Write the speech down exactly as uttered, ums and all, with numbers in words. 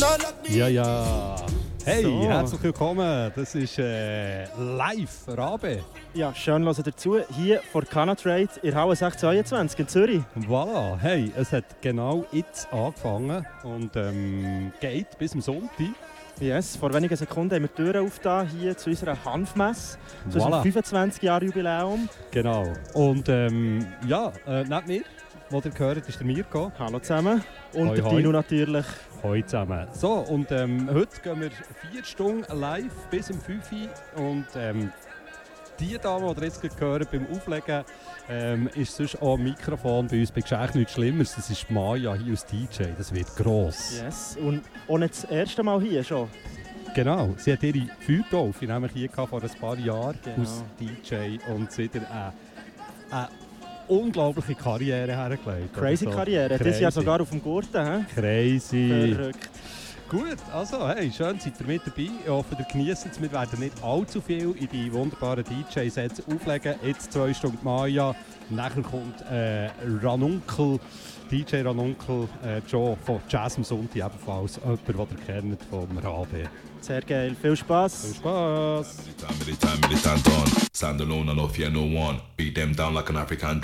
Ja, ja. Hey, So. herzlich willkommen. Das ist äh, live, Rabe. Ja, schön hören dazu. Hier vor Canatrade in Halle sechshundertzweiundzwanzig in Zürich. Voilà. Hey, es hat genau jetzt angefangen und ähm, geht bis zum Sonntag. Yes, vor wenigen Sekunden haben wir die Türen aufgetan, hier zu unserer Hanfmesse, zu Voilà. unserem fünfundzwanzig Jahre Jubiläum. Genau. Und ähm, ja, äh, neben mir, wo ihr gehört, ist der Mirko. Hallo zusammen. Und Hoi, der hoi. Dino natürlich. Hallo zusammen. So, und ähm, heute gehen wir vier Stunden live bis um fünf Uhr. Und ähm, die Dame, die ihr jetzt gerade gehört beim Auflegen, ähm, ist sonst auch am Mikrofon bei uns bei Geschäft nichts Schlimmeres. Das ist Maya hier als D J. Das wird gross. Yes, und auch nicht das erste Mal hier schon. Genau, sie hat ihre Feuertaufe nämlich hier gehabt, vor ein paar Jahren Genau. als D J und sie hat eine, eine unglaubliche Karriere hergelegt. Crazy Also, Karriere. Das Jahr sogar auf dem Gurten. He? Crazy. Verrückt. Gut, also hey, schön seid ihr mit dabei. Ich hoffe, ihr genießt es. Wir werden nicht allzu viel in die wunderbaren D J-Sets auflegen. Jetzt zwei Stunden Maya. Nachher kommt äh, Ranunkel, D J Ranunkel, äh, Joe von Jazz am Sonntag ebenfalls. Jemand, den ihr kennt vom Rabe. Sehr geil. Viel Spaß. Viel Spaß! Time, time, time, time, time, Sound alone, I no fear no one. Beat them down like an African